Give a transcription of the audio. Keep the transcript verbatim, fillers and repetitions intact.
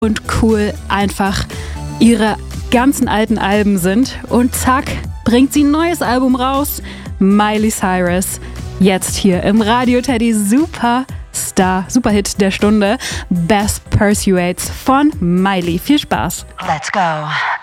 und cool einfach ihre ganzen alten Alben sind. Und zack, bringt sie ein neues Album raus. Miley Cyrus, jetzt hier im Radio Teddy Superstar, Superhit der Stunde, Best Pursuates von Miley. Viel Spaß. Let's go.